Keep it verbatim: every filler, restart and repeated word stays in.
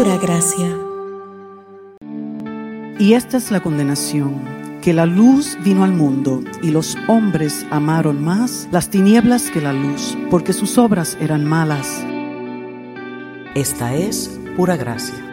Pura gracia. Y esta es la condenación, que la luz vino al mundo, y los hombres amaron más las tinieblas que la luz, porque sus obras eran malas. Esta es Pura Gracia.